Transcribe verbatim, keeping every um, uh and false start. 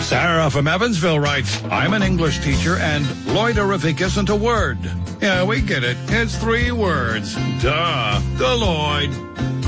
Sarah from Evansville writes, I'm an English teacher and loidorific isn't a word. Yeah, we get it. It's three words. Duh. Deloitte.